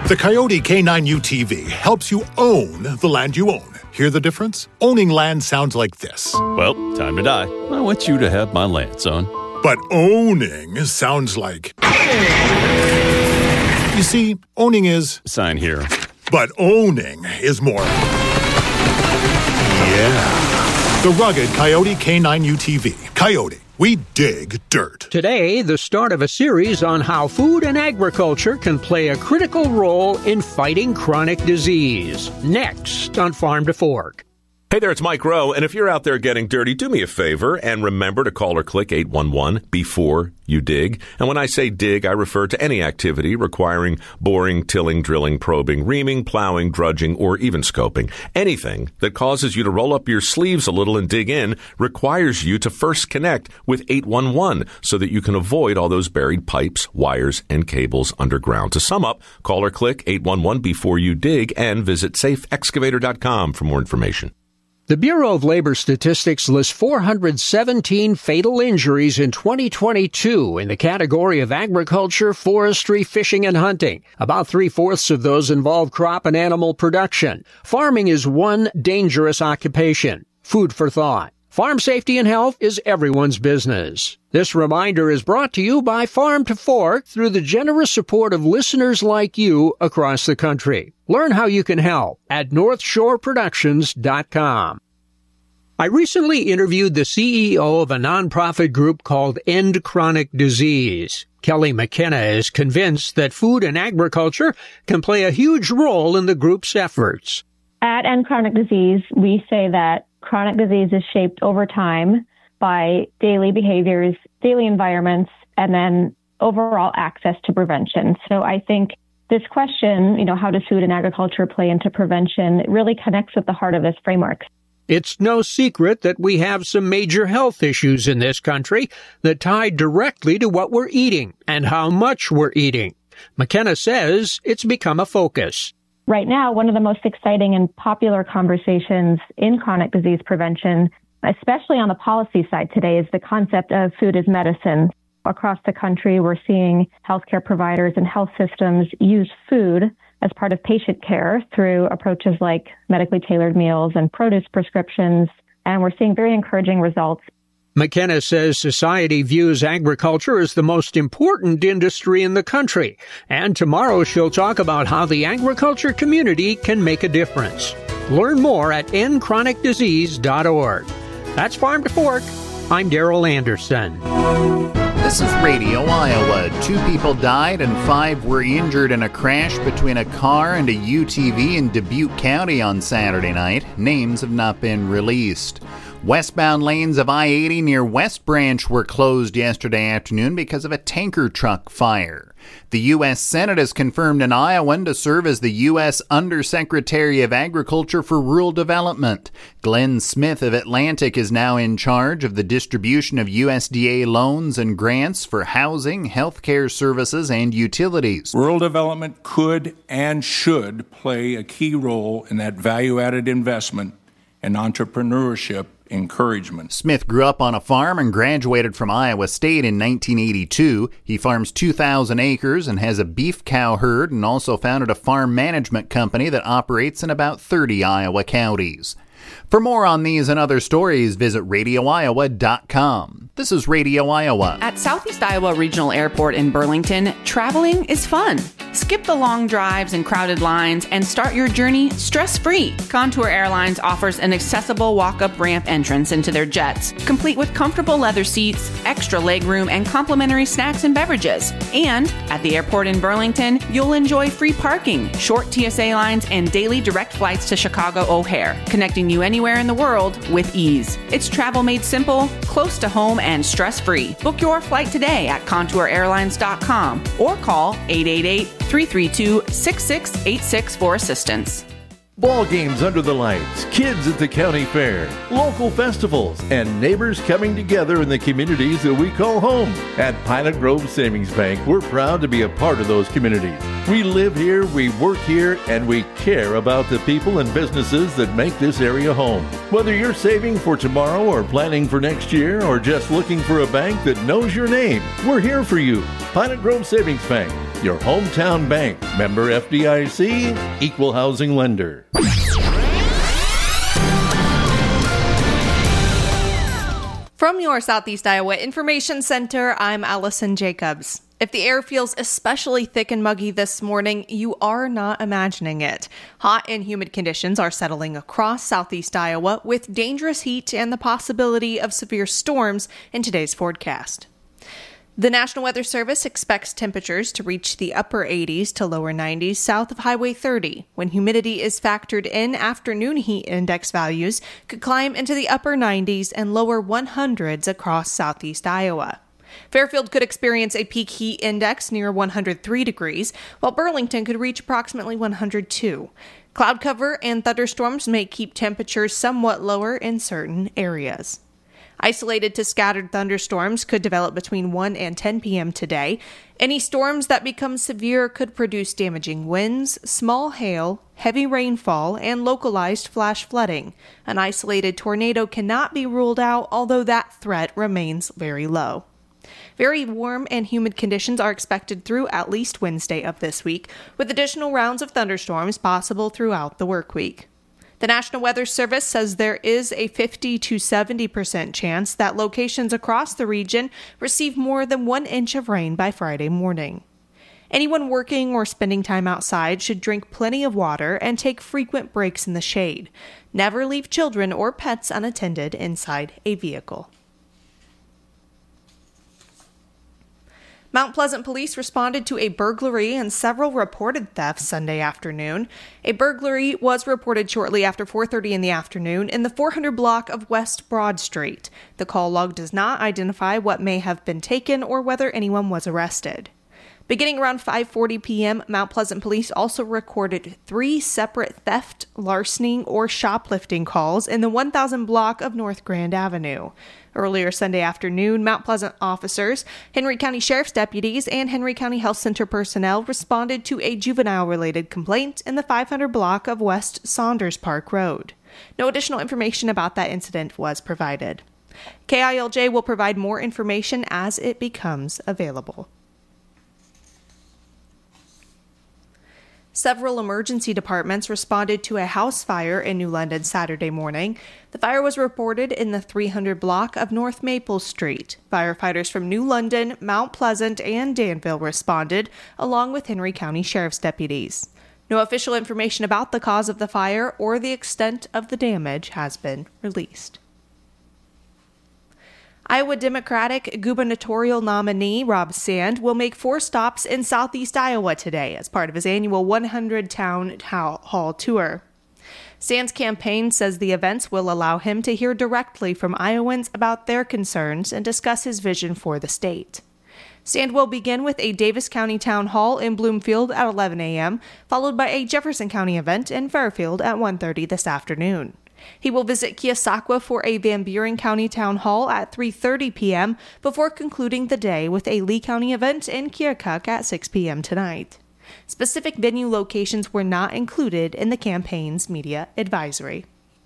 The Coyote K9 UTV helps you own the land you own. Hear the difference? Owning land sounds like this. Well, time to die. I want you to have my land, son. But owning sounds like... You see, owning is... Sign here. But owning is more... Yeah. The rugged Coyote K9 UTV. Coyote. We dig dirt. Today, the start of a series on how food and agriculture can play a critical role in fighting chronic disease. Next on Farm to Fork. Hey there, it's Mike Rowe, and if you're out there getting dirty, do me a favor and remember to call or click 811 before you dig. And when I say dig, I refer to any activity requiring boring, tilling, drilling, probing, reaming, plowing, drudging, or even scoping. Anything that causes you to roll up your sleeves a little and dig in requires you to first connect with 811 so that you can avoid all those buried pipes, wires, and cables underground. To sum up, call or click 811 before you dig and visit safeexcavator.com for more information. The Bureau of Labor Statistics lists 417 fatal injuries in 2022 in the category of agriculture, forestry, fishing, and hunting. About 3/4 of those involve crop and animal production. Farming is one dangerous occupation. Food for thought. Farm safety and health is everyone's business. This reminder is brought to you by Farm to Fork through the generous support of listeners like you across the country. Learn how you can help at NorthshoreProductions.com. I recently interviewed the CEO of a nonprofit group called End Chronic Disease. Kelly McKenna is convinced that food and agriculture can play a huge role in the group's efforts. At End Chronic Disease, we say that chronic disease is shaped over time by daily behaviors, daily environments, and then overall access to prevention. So I think this question, how does food and agriculture play into prevention, really connects with the heart of this framework. It's no secret that we have some major health issues in this country that tie directly to what we're eating and how much we're eating. McKenna says it's become a focus. Right now, one of the most exciting and popular conversations in chronic disease prevention, especially on the policy side today, is the concept of food as medicine. Across the country, we're seeing healthcare providers and health systems use food as part of patient care through approaches like medically tailored meals and produce prescriptions, and we're seeing very encouraging results. McKenna says society views agriculture as the most important industry in the country, and tomorrow she'll talk about how the agriculture community can make a difference. Learn more at endchronicdisease.org. That's Farm to Fork. I'm Daryl Anderson. This is Radio Iowa. 2 people died and 5 were injured in a crash between a car and a UTV in Dubuque County on Saturday night. Names have not been released. Westbound lanes of I-80 near West Branch were closed yesterday afternoon because of a tanker truck fire. The U.S. Senate has confirmed an Iowan to serve as the U.S. Undersecretary of Agriculture for Rural Development. Glenn Smith of Atlantic is now in charge of the distribution of USDA loans and grants for housing, healthcare services, and utilities. Rural development could and should play a key role in that value-added investment and entrepreneurship encouragement. Smith grew up on a farm and graduated from Iowa State in 1982. He farms 2,000 acres and has a beef cow herd, and also founded a farm management company that operates in about 30 Iowa counties. For more on these and other stories, visit radioiowa.com. This is Radio Iowa. At Southeast Iowa Regional Airport in Burlington, traveling is fun. Skip the long drives and crowded lines and start your journey stress-free. Contour Airlines offers an accessible walk-up ramp entrance into their jets, complete with comfortable leather seats, extra legroom, and complimentary snacks and beverages. And at the airport in Burlington, you'll enjoy free parking, short TSA lines, and daily direct flights to Chicago O'Hare, connecting you anywhere in the world with ease. It's travel made simple, close to home, and stress-free. Book your flight today at contourairlines.com or call 888-332-6686 for assistance. Ball games under the lights, kids at the county fair, local festivals, and neighbors coming together in the communities that we call home. At Pilot Grove Savings Bank, we're proud to be a part of those communities. We live here, we work here, and we care about the people and businesses that make this area home. Whether you're saving for tomorrow or planning for next year or just looking for a bank that knows your name, we're here for you. Pilot Grove Savings Bank, Your hometown bank, member FDIC, equal housing lender. From your Southeast Iowa Information Center, I'm Allison Jacobs. If the air feels especially thick and muggy this morning, you are not imagining it. Hot and humid conditions are settling across Southeast Iowa with dangerous heat and the possibility of severe storms in today's forecast. The National Weather Service expects temperatures to reach the upper 80s to lower 90s south of Highway 30. When humidity is factored in, afternoon heat index values could climb into the upper 90s and lower 100s across southeast Iowa. Fairfield could experience a peak heat index near 103 degrees, while Burlington could reach approximately 102. Cloud cover and thunderstorms may keep temperatures somewhat lower in certain areas. Isolated to scattered thunderstorms could develop between 1 and 10 p.m. today. Any storms that become severe could produce damaging winds, small hail, heavy rainfall, and localized flash flooding. An isolated tornado cannot be ruled out, although that threat remains very low. Very warm and humid conditions are expected through at least Wednesday of this week, with additional rounds of thunderstorms possible throughout the work week. The National Weather Service says there is a 50 to 70% chance that locations across the region receive more than 1 inch of rain by Friday morning. Anyone working or spending time outside should drink plenty of water and take frequent breaks in the shade. Never leave children or pets unattended inside a vehicle. Mount Pleasant police responded to a burglary and several reported thefts Sunday afternoon. A burglary was reported shortly after 4:30 in the afternoon in the 400 block of West Broad Street. The call log does not identify what may have been taken or whether anyone was arrested. Beginning around 5:40 p.m., Mount Pleasant police also recorded 3 separate theft, larceny, or shoplifting calls in the 1000 block of North Grand Avenue. Earlier Sunday afternoon, Mount Pleasant officers, Henry County Sheriff's deputies, and Henry County Health Center personnel responded to a juvenile-related complaint in the 500 block of West Saunders Park Road. No additional information about that incident was provided. KILJ will provide more information as it becomes available. Several emergency departments responded to a house fire in New London Saturday morning. The fire was reported in the 300 block of North Maple Street. Firefighters from New London, Mount Pleasant, and Danville responded, along with Henry County Sheriff's deputies. No official information about the cause of the fire or the extent of the damage has been released. Iowa Democratic gubernatorial nominee Rob Sand will make 4 stops in southeast Iowa today as part of his annual 100 Town Hall tour. Sand's campaign says the events will allow him to hear directly from Iowans about their concerns and discuss his vision for the state. Sand will begin with a Davis County Town Hall in Bloomfield at 11 a.m., followed by a Jefferson County event in Fairfield at 1:30 this afternoon. He will visit Keosauqua for a Van Buren County Town Hall at 3:30 p.m. before concluding the day with a Lee County event in Keokuk at 6 p.m. tonight. Specific venue locations were not included in the campaign's media advisory.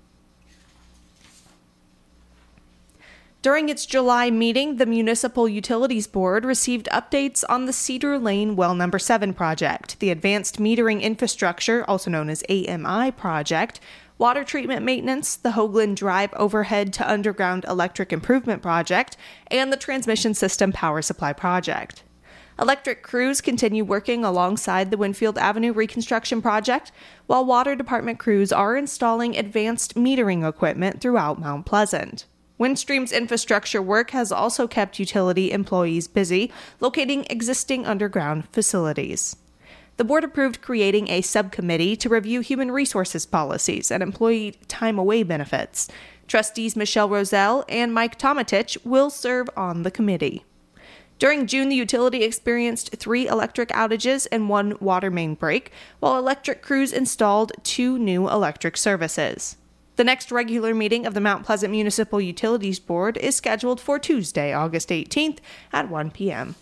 During its July meeting, the Municipal Utilities Board received updates on the Cedar Lane Well No. 7 project, the Advanced Metering Infrastructure, also known as AMI project, water treatment maintenance, the Hoagland Drive Overhead to Underground Electric Improvement Project, and the Transmission System Power Supply Project. Electric crews continue working alongside the Winfield Avenue Reconstruction Project, while Water Department crews are installing advanced metering equipment throughout Mount Pleasant. Windstream's infrastructure work has also kept utility employees busy, locating existing underground facilities. The board approved creating a subcommittee to review human resources policies and employee time-away benefits. Trustees Michelle Roselle and Mike Tomatich will serve on the committee. During June, the utility experienced 3 electric outages and 1 water main break, while electric crews installed 2 new electric services. The next regular meeting of the Mount Pleasant Municipal Utilities Board is scheduled for Tuesday, August 18th at 1 p.m.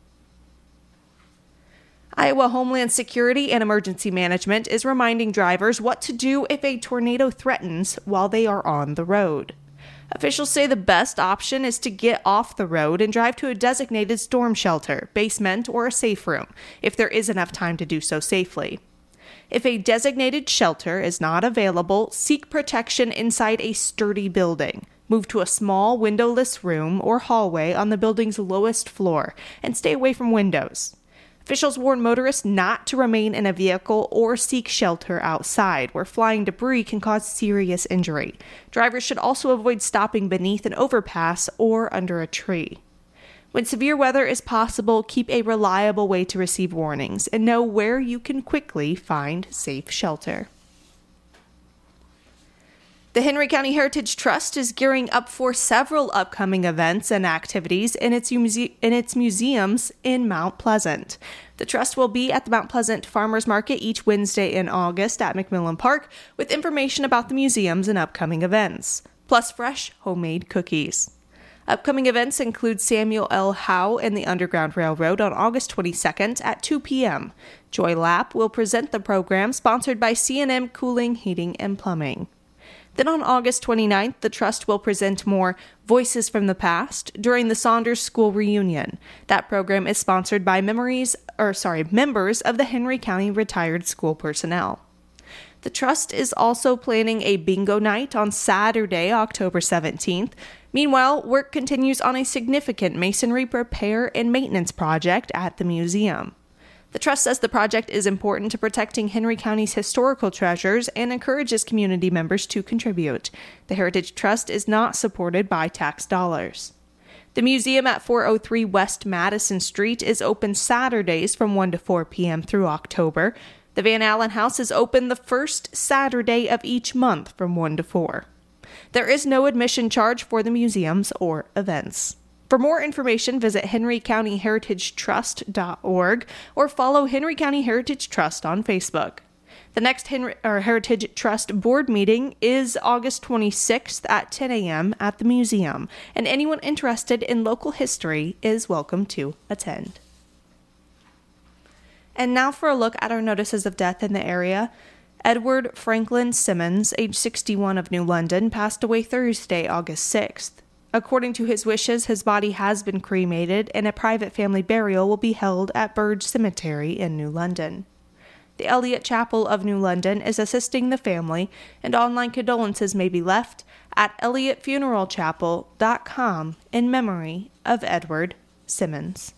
Iowa Homeland Security and Emergency Management is reminding drivers what to do if a tornado threatens while they are on the road. Officials say the best option is to get off the road and drive to a designated storm shelter, basement, or a safe room, if there is enough time to do so safely. If a designated shelter is not available, seek protection inside a sturdy building. Move to a small windowless room or hallway on the building's lowest floor, and stay away from windows. Officials warn motorists not to remain in a vehicle or seek shelter outside, where flying debris can cause serious injury. Drivers should also avoid stopping beneath an overpass or under a tree. When severe weather is possible, keep a reliable way to receive warnings and know where you can quickly find safe shelter. The Henry County Heritage Trust is gearing up for several upcoming events and activities in its museums in Mount Pleasant. The Trust will be at the Mount Pleasant Farmers Market each Wednesday in August at McMillan Park with information about the museums and upcoming events, plus fresh homemade cookies. Upcoming events include Samuel L. Howe and the Underground Railroad on August 22nd at 2 p.m. Joy Lapp will present the program sponsored by C&M Cooling, Heating, and Plumbing. Then on August 29th, the Trust will present more Voices from the Past during the Saunders School Reunion. That program is sponsored by members of the Henry County Retired School Personnel. The Trust is also planning a bingo night on Saturday, October 17th. Meanwhile, work continues on a significant masonry repair and maintenance project at the museum. The Trust says the project is important to protecting Henry County's historical treasures and encourages community members to contribute. The Heritage Trust is not supported by tax dollars. The museum at 403 West Madison Street is open Saturdays from 1 to 4 p.m. through October. The Van Allen House is open the first Saturday of each month from 1 to 4. There is no admission charge for the museums or events. For more information, visit henrycountyheritagetrust.org or follow Henry County Heritage Trust on Facebook. The next Heritage Trust board meeting is August 26th at 10 a.m. at the museum, and anyone interested in local history is welcome to attend. And now for a look at our notices of death in the area. Edward Franklin Simmons, age 61 of New London, passed away Thursday, August 6th. According to his wishes, his body has been cremated and a private family burial will be held at Burge Cemetery in New London. The Elliott Chapel of New London is assisting the family, and online condolences may be left at elliottfuneralchapel.com in memory of Edward Simmons.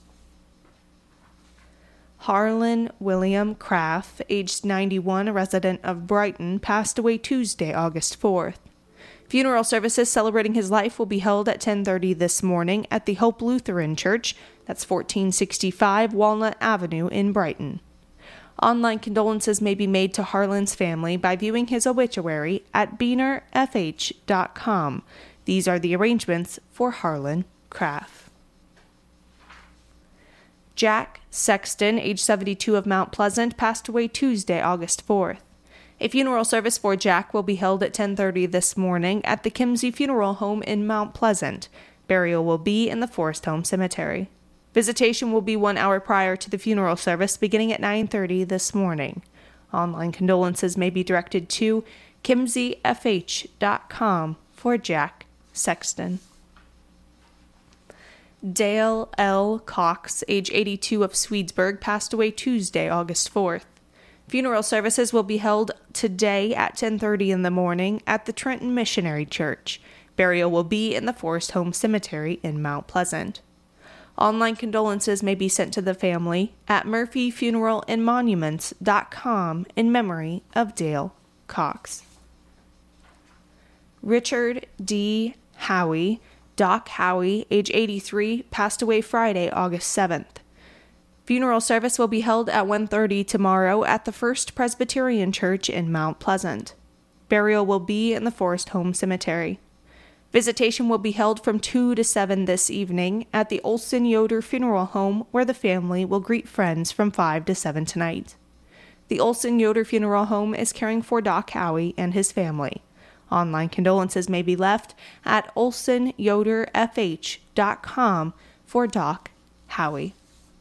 Harlan William Craft, aged 91, a resident of Brighton, passed away Tuesday, August 4th. Funeral services celebrating his life will be held at 10:30 this morning at the Hope Lutheran Church, that's 1465 Walnut Avenue in Brighton. Online condolences may be made to Harlan's family by viewing his obituary at beanerfh.com. These are the arrangements for Harlan Craft. Jack Sexton, age 72 of Mount Pleasant, passed away Tuesday, August 4th. A funeral service for Jack will be held at 10:30 this morning at the Kimsey Funeral Home in Mount Pleasant. Burial will be in the Forest Home Cemetery. Visitation will be 1 hour prior to the funeral service, beginning at 9:30 this morning. Online condolences may be directed to kimseyfh.com for Jack Sexton. Dale L. Cox, age 82 of Swedesburg, passed away Tuesday, August 4th. Funeral services will be held today at 10:30 in the morning at the Trenton Missionary Church. Burial will be in the Forest Home Cemetery in Mount Pleasant. Online condolences may be sent to the family at murphyfuneralandmonuments.com in memory of Dale Cox. Richard D. Howie, Doc Howie, age 83, passed away Friday, August 7th. Funeral service will be held at 1:30 tomorrow at the First Presbyterian Church in Mount Pleasant. Burial will be in the Forest Home Cemetery. Visitation will be held from 2 to 7 this evening at the Olson Yoder Funeral Home, where the family will greet friends from 5 to 7 tonight. The Olson Yoder Funeral Home is caring for Doc Howie and his family. Online condolences may be left at olsonyoderfh.com for Doc Howie.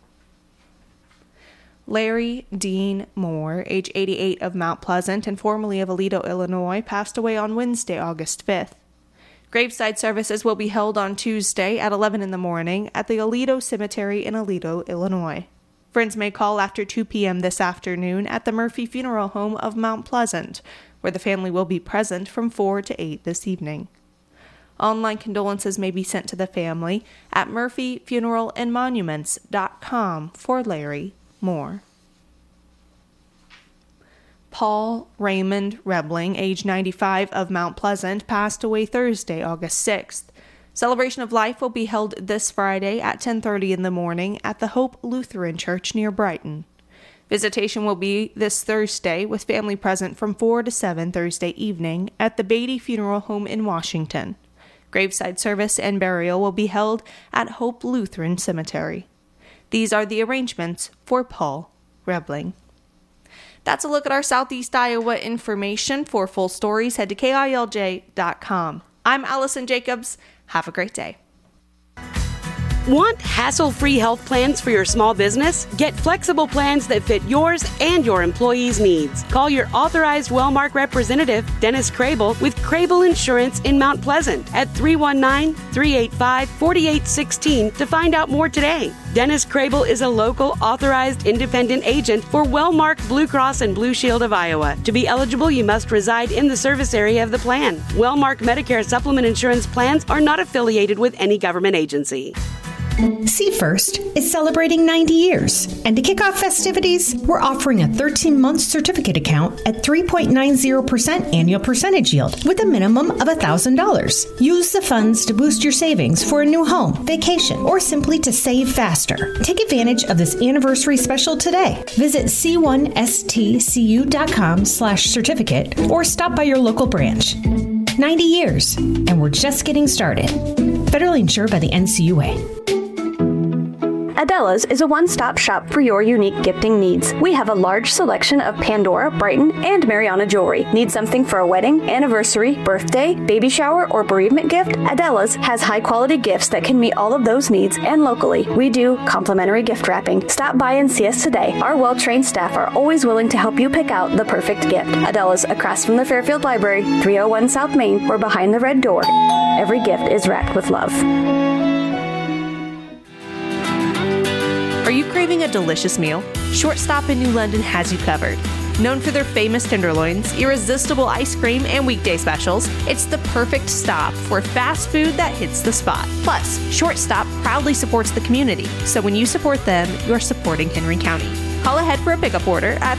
Larry Dean Moore, age 88 of Mount Pleasant and formerly of Aledo, Illinois, passed away on Wednesday, August 5th. Graveside services will be held on Tuesday at 11 in the morning at the Aledo Cemetery in Aledo, Illinois. Friends may call after 2 p.m. this afternoon at the Murphy Funeral Home of Mount Pleasant, where the family will be present from 4 to 8 this evening. Online condolences may be sent to the family at murphyfuneralandmonuments.com for Larry Moore. Paul Raymond Rebling, age 95, of Mount Pleasant, passed away Thursday, August 6th. Celebration of life will be held this Friday at 10:30 in the morning at the Hope Lutheran Church near Brighton. Visitation will be this Thursday with family present from 4 to 7 Thursday evening at the Beatty Funeral Home in Washington. Graveside service and burial will be held at Hope Lutheran Cemetery. These are the arrangements for Paul Rebling. That's a look at our Southeast Iowa information. For full stories, head to KILJ.com. I'm Allison Jacobs. Have a great day. Want hassle-free health plans for your small business? Get flexible plans that fit yours and your employees' needs. Call your authorized Wellmark representative, Dennis Crable, with Crable Insurance in Mount Pleasant at 319-385-4816 to find out more today. Dennis Crable is a local authorized independent agent for Wellmark Blue Cross and Blue Shield of Iowa. To be eligible, you must reside in the service area of the plan. Wellmark Medicare supplement insurance plans are not affiliated with any government agency. See First is celebrating 90 years. And to kick off festivities, we're offering a 13-month certificate account at 3.90% annual percentage yield with a minimum of $1,000. Use the funds to boost your savings for a new home, vacation, or simply to save faster. Take advantage of this anniversary special today. Visit c1stcu.com/certificate or stop by your local branch. 90 years, and we're just getting started. Federally insured by the NCUA. Adela's is a one-stop shop for your unique gifting needs. We have a large selection of Pandora, Brighton, and Mariana jewelry. Need something for a wedding, anniversary, birthday, baby shower, or bereavement gift? Adela's has high-quality gifts that can meet all of those needs, and locally. We do complimentary gift wrapping. Stop by and see us today. Our well-trained staff are always willing to help you pick out the perfect gift. Adela's, across from the Fairfield Library, 301 South Main, or behind the red door. Every gift is wrapped with love. Are you craving a delicious meal? Short Stop in New London has you covered. Known for their famous tenderloins, irresistible ice cream, and weekday specials, it's the perfect stop for fast food that hits the spot. Plus, Short Stop proudly supports the community, so when you support them, you're supporting Henry County. Call ahead for a pickup order at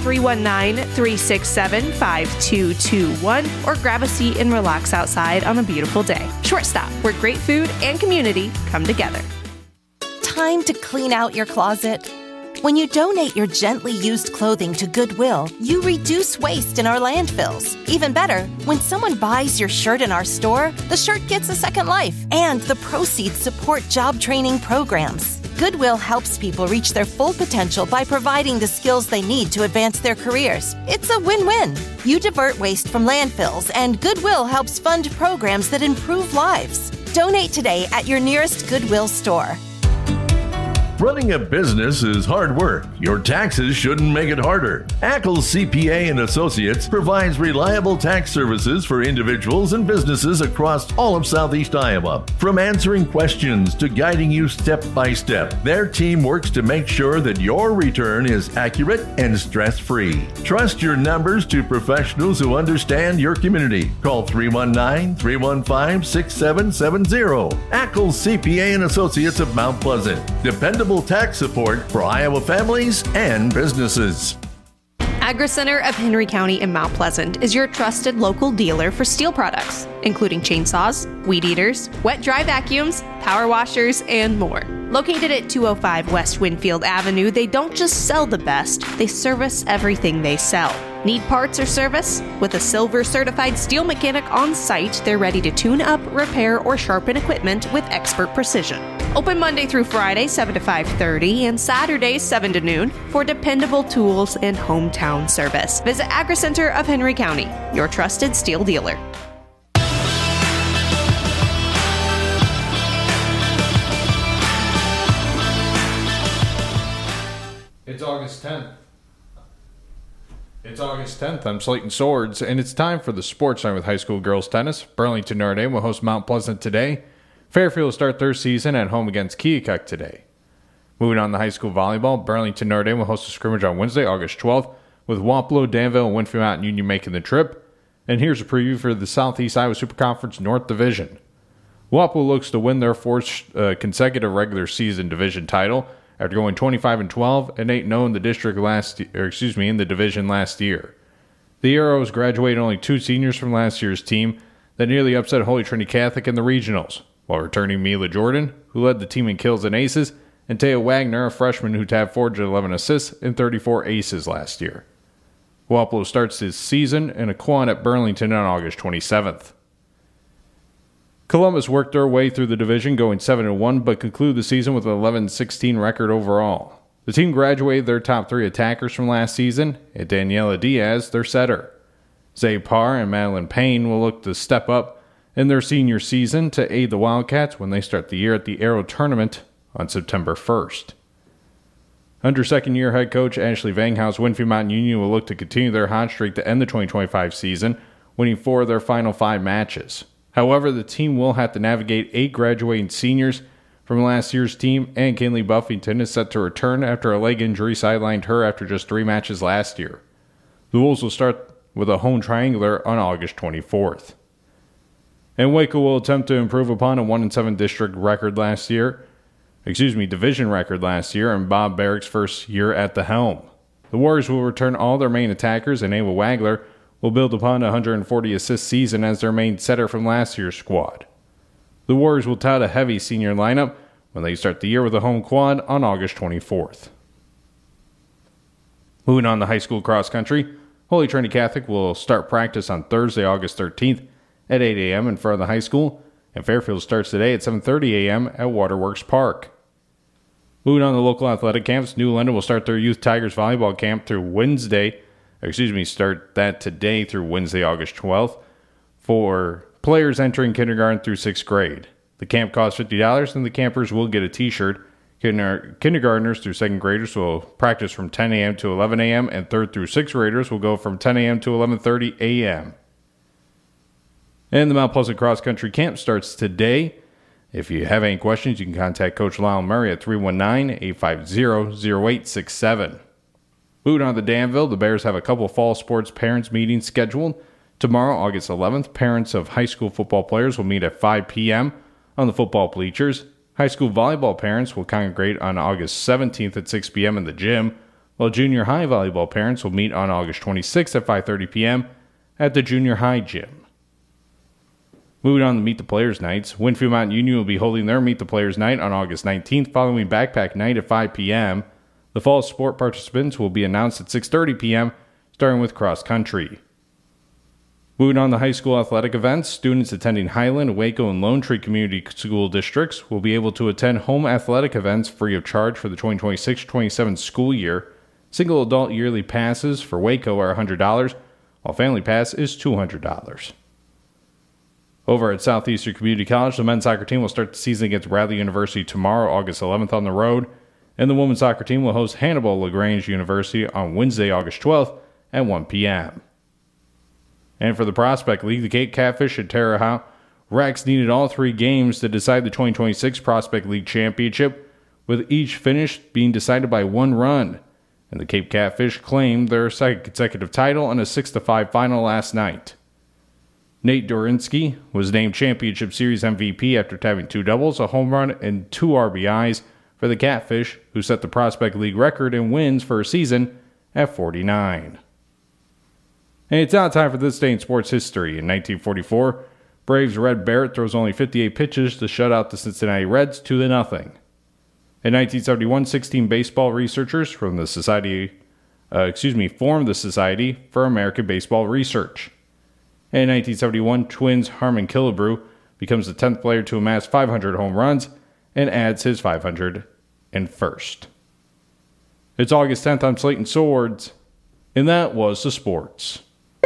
319-367-5221 or grab a seat and relax outside on a beautiful day. Short Stop, where great food and community come together. Time to clean out your closet. When you donate your gently used clothing to Goodwill, you reduce waste in our landfills. Even better, when someone buys your shirt in our store, the shirt gets a second life, and the proceeds support job training programs. Goodwill helps people reach their full potential by providing the skills they need to advance their careers. It's a win-win. You divert waste from landfills, and Goodwill helps fund programs that improve lives. Donate today at your nearest Goodwill store. Running a business is hard work. Your taxes shouldn't make it harder. Ackles CPA and Associates provides reliable tax services for individuals and businesses across all of Southeast Iowa. From answering questions to guiding you step by step, their team works to make sure that your return is accurate and stress-free. Trust your numbers to professionals who understand your community. Call 319-315-6770. Ackles CPA and Associates of Mount Pleasant. Dependable tax support for Iowa families and businesses. AgriCenter of Henry County in Mount Pleasant is your trusted local dealer for steel products, including chainsaws, weed eaters, wet-dry vacuums, power washers, and more. Located at 205 West Winfield Avenue, they don't just sell the best, they service everything they sell. Need parts or service? With a Silver certified steel mechanic on site, they're ready to tune up, repair, or sharpen equipment with expert precision. Open Monday through Friday, 7 to 5:30, and Saturdays, 7 to noon, for dependable tools and hometown service. Visit AgriCenter of Henry County, your trusted steel dealer. It's August 10th. It's August 10th. I'm Slayton Swords, and it's time for the Sports Night with high school girls tennis. Burlington Notre Dame will host Mount Pleasant today. Fairfield will start their season at home against Keokuk today. Moving on to high school volleyball, Burlington Notre Dame will host a scrimmage on Wednesday, August 12th, with Wapello, Danville, and Winfield Mountain Union making the trip. And here's a preview for the Southeast Iowa Super Conference North Division. Wapello looks to win their fourth consecutive regular season division title after going 25-12 and 8-0 in the in the division last year. The Arrows graduated only 2 seniors from last year's team that nearly upset Holy Trinity Catholic in the regionals, while returning Mila Jordan, who led the team in kills and aces, and Taya Wagner, a freshman who tabbed 411 assists and 34 aces last year. Wapello starts his season in a quad at Burlington on August 27th. Columbus worked their way through the division, going 7-1, but concluded the season with an 11-16 record overall. The team graduated their top 3 attackers from last season, and Daniela Diaz, their setter. Zay Parr and Madeline Payne will look to step up in their senior season to aid the Wildcats when they start the year at the Aero Tournament on September 1st. Under second-year head coach Ashley Vanghouse, Winfield Mountain Union will look to continue their hot streak to end the 2025 season, winning 4 of their final 5 matches. However, the team will have to navigate 8 graduating seniors from last year's team, and Kinley Buffington is set to return after a leg injury sidelined her after just 3 matches last year. The Wolves will start with a home triangular on August 24th. And Waco will attempt to improve upon a 1-7 division record last year, and Bob Barrick's first year at the helm. The Warriors will return all their main attackers, and Ava Wagler will build upon a 140 assist season as their main setter from last year's squad. The Warriors will tout a heavy senior lineup when they start the year with a home quad on August 24th. Moving on to high school cross country, Holy Trinity Catholic will start practice on Thursday, August 13th at 8 a.m. in front of the high school, and Fairfield starts today at 7:30 a.m. at Waterworks Park. Moving on to local athletic camps, New London will start their Youth Tigers volleyball camp start that today through Wednesday, August 12th, for players entering kindergarten through 6th grade. The camp costs $50, and the campers will get a t-shirt. Kindergartners through 2nd graders will practice from 10 a.m. to 11 a.m., and 3rd through 6th graders will go from 10 a.m. to 11:30 a.m. And the Mount Pleasant Cross Country Camp starts today. If you have any questions, you can contact Coach Lyle Murray at 319-850-0867. Moving on to Danville, the Bears have a couple fall sports parents meetings scheduled. Tomorrow, August 11th, parents of high school football players will meet at 5 p.m. on the football bleachers. High school volleyball parents will congregate on August 17th at 6 p.m. in the gym, while junior high volleyball parents will meet on August 26th at 5:30 p.m. at the junior high gym. Moving on to Meet the Players Nights, Winfield Mountain Union will be holding their Meet the Players Night on August 19th following Backpack Night at 5 p.m. The fall sport participants will be announced at 6:30 p.m., starting with cross country. Moving on to high school athletic events, students attending Highland, Waco, and Lone Tree Community School Districts will be able to attend home athletic events free of charge for the 2026-27 school year. Single adult yearly passes for Waco are $100, while family pass is $200. Over at Southeastern Community College, the men's soccer team will start the season against Bradley University tomorrow, August 11th on the road, and the women's soccer team will host Hannibal LaGrange University on Wednesday, August 12th at 1 p.m. And for the Prospect League, the Cape Catfish and Terre Haute Rex needed all 3 games to decide the 2026 Prospect League Championship, with each finish being decided by 1 run. And the Cape Catfish claimed their second consecutive title in a 6-5 final last night. Nate Dorinsky was named Championship Series MVP after tabbing 2 doubles, a home run, and 2 RBIs for the Catfish, who set the Prospect League record in wins for a season at 49. And it's now time for this day in sports history. In 1944, Braves Red Barrett throws only 58 pitches to shut out the Cincinnati Reds 2-0. In 1971, 16 baseball researchers from the formed the Society for American Baseball Research. In 1971, Twins' Harmon Killebrew becomes the 10th player to amass 500 home runs and adds his 501st. It's August 10th. I'm Slayton Swords, and that was the sports.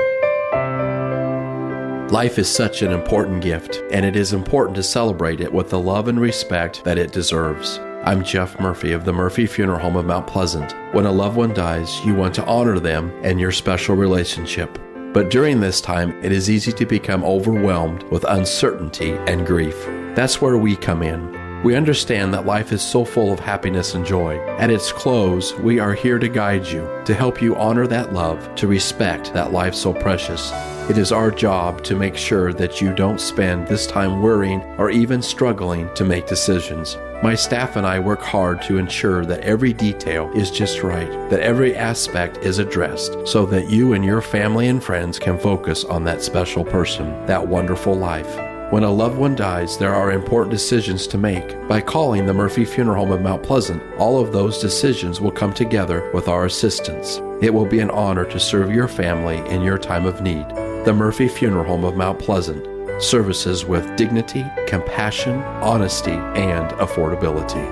Life is such an important gift, and it is important to celebrate it with the love and respect that it deserves. I'm Jeff Murphy of the Murphy Funeral Home of Mount Pleasant. When a loved one dies, you want to honor them and your special relationship. But during this time, it is easy to become overwhelmed with uncertainty and grief. That's where we come in. We understand that life is so full of happiness and joy. At its close, we are here to guide you, to help you honor that love, to respect that life so precious. It is our job to make sure that you don't spend this time worrying or even struggling to make decisions. My staff and I work hard to ensure that every detail is just right, that every aspect is addressed, so that you and your family and friends can focus on that special person, that wonderful life. When a loved one dies, there are important decisions to make. By calling the Murphy Funeral Home of Mount Pleasant, all of those decisions will come together with our assistance. It will be an honor to serve your family in your time of need. The Murphy Funeral Home of Mount Pleasant. Services with dignity, compassion, honesty, and affordability.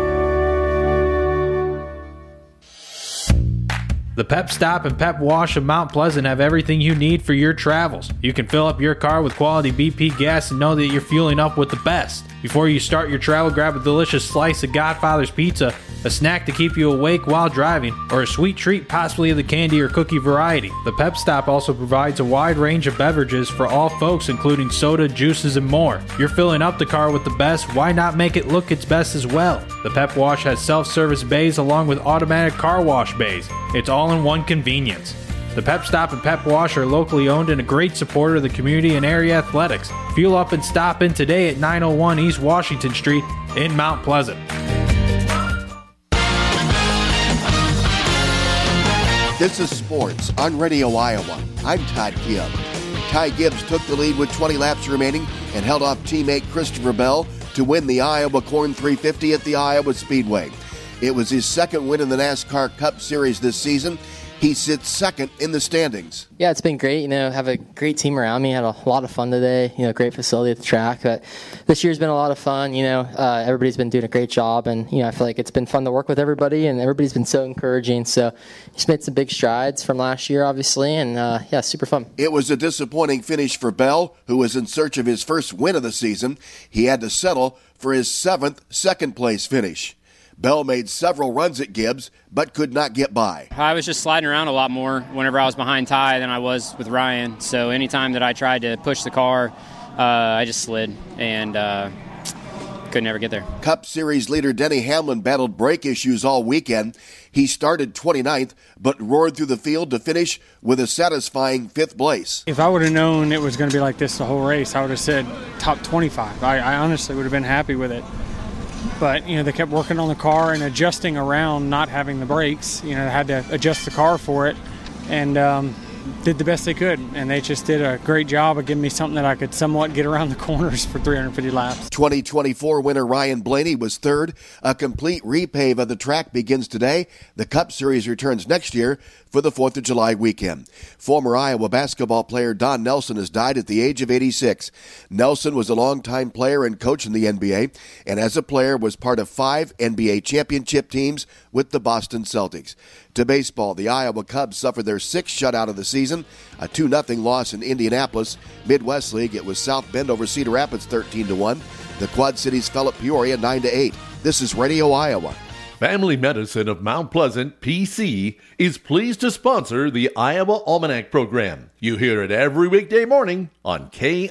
The Pep Stop and Pep Wash of Mount Pleasant have everything you need for your travels. You can fill up your car with quality BP gas and know that you're fueling up with the best. Before you start your travel, grab a delicious slice of Godfather's Pizza, a snack to keep you awake while driving, or a sweet treat possibly of the candy or cookie variety. The Pep Stop also provides a wide range of beverages for all folks, including soda, juices, and more. You're filling up the car with the best, why not make it look its best as well? The Pep Wash has self-service bays along with automatic car wash bays. It's all in one convenience. The Pep Stop and Pep Wash are locally owned and a great supporter of the community and area athletics. Fuel up and stop in today at 901 East Washington Street in Mount Pleasant. This is sports on Radio Iowa. I'm Todd Gibbs. Ty Gibbs took the lead with 20 laps remaining and held off teammate Christopher Bell to win the Iowa Corn 350 at the Iowa Speedway. It was his second win in the NASCAR Cup Series this season. He sits second in the standings. Yeah, it's been great. Have a great team around me. Had a lot of fun today. Great facility at the track. But this year's been a lot of fun. Everybody's been doing a great job, and I feel like it's been fun to work with everybody, and everybody's been so encouraging. So he's made some big strides from last year, obviously, and super fun. It was a disappointing finish for Bell, who was in search of his first win of the season. He had to settle for his seventh second-place finish. Bell made several runs at Gibbs, but could not get by. I was just sliding around a lot more whenever I was behind Ty than I was with Ryan. So anytime that I tried to push the car, I just slid and could never get there. Cup Series leader Denny Hamlin battled brake issues all weekend. He started 29th, but roared through the field to finish with a satisfying 5th place. If I would have known it was going to be like this the whole race, I would have said top 25. I honestly would have been happy with it. But, they kept working on the car and adjusting around not having the brakes. They had to adjust the car for it and did the best they could. And they just did a great job of giving me something that I could somewhat get around the corners for 350 laps. 2024 winner Ryan Blaney was third. A complete repave of the track begins today. The Cup Series returns next year for the 4th of July weekend. Former Iowa basketball player Don Nelson has died at the age of 86. Nelson was a longtime player and coach in the NBA, and as a player was part of 5 NBA championship teams with the Boston Celtics. To baseball, the Iowa Cubs suffered their 6th shutout of the season, a 2-0 loss in Indianapolis. Midwest League, it was South Bend over Cedar Rapids 13-1. The Quad Cities fell at Peoria 9-8. This is Radio Iowa. Family Medicine of Mount Pleasant, PC, is pleased to sponsor the Iowa Almanac program. You hear it every weekday morning on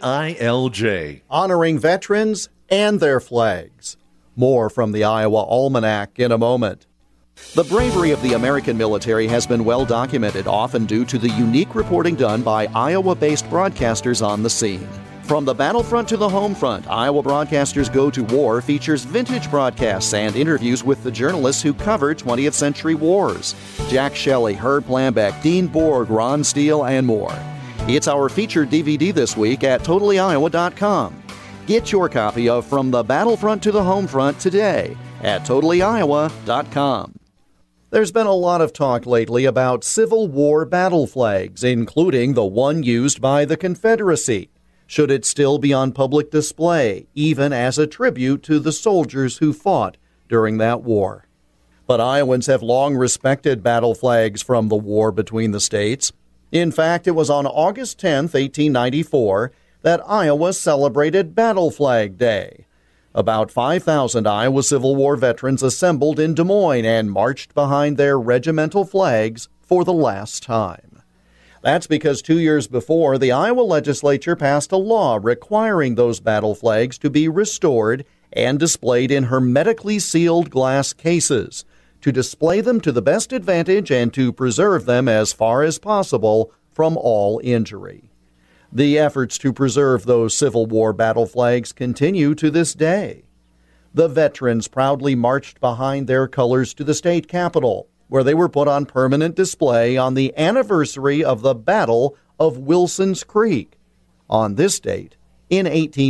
KILJ. Honoring veterans and their flags. More from the Iowa Almanac in a moment. The bravery of the American military has been well documented, often due to the unique reporting done by Iowa-based broadcasters on the scene. From the battlefront to the home front, Iowa Broadcasters Go to War features vintage broadcasts and interviews with the journalists who covered 20th century wars. Jack Shelley, Herb Lambeck, Dean Borg, Ron Steele, and more. It's our featured DVD this week at TotallyIowa.com. Get your copy of From the Battlefront to the Home Front today at TotallyIowa.com. There's been a lot of talk lately about Civil War battle flags, including the one used by the Confederacy. Should it still be on public display, even as a tribute to the soldiers who fought during that war? But Iowans have long respected battle flags from the war between the states. In fact, it was on August 10, 1894, that Iowa celebrated Battle Flag Day. About 5,000 Iowa Civil War veterans assembled in Des Moines and marched behind their regimental flags for the last time. That's because 2 years before, the Iowa legislature passed a law requiring those battle flags to be restored and displayed in hermetically sealed glass cases, to display them to the best advantage and to preserve them as far as possible from all injury. The efforts to preserve those Civil War battle flags continue to this day. The veterans proudly marched behind their colors to the state capitol, where they were put on permanent display on the anniversary of the Battle of Wilson's Creek on this date in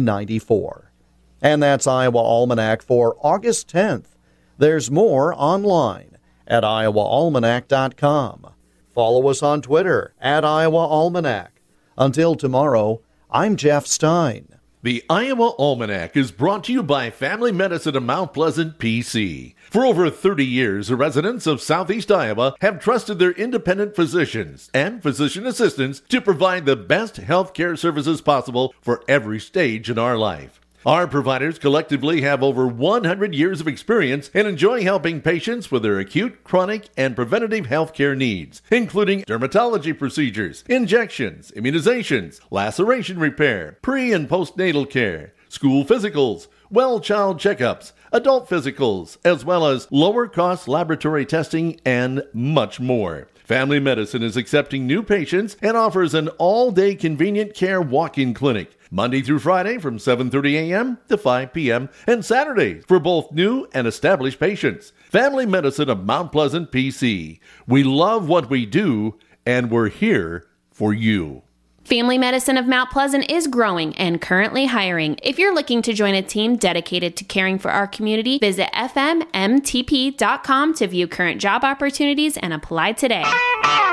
1894. And that's Iowa Almanac for August 10th. There's more online at iowaalmanac.com. Follow us on Twitter at Iowa Almanac. Until tomorrow, I'm Jeff Stein. The Iowa Almanac is brought to you by Family Medicine of Mount Pleasant, PC. For over 30 years, the residents of Southeast Iowa have trusted their independent physicians and physician assistants to provide the best health care services possible for every stage in our life. Our providers collectively have over 100 years of experience and enjoy helping patients with their acute, chronic, and preventative health care needs, including dermatology procedures, injections, immunizations, laceration repair, pre- and postnatal care, school physicals, well child checkups, adult physicals, as well as lower-cost laboratory testing, and much more. Family Medicine is accepting new patients and offers an all-day convenient care walk-in clinic, Monday through Friday from 7:30 a.m. to 5 p.m. and Saturdays for both new and established patients. Family Medicine of Mount Pleasant, PC. We love what we do, and we're here for you. Family Medicine of Mount Pleasant is growing and currently hiring. If you're looking to join a team dedicated to caring for our community, visit fmmtp.com to view current job opportunities and apply today.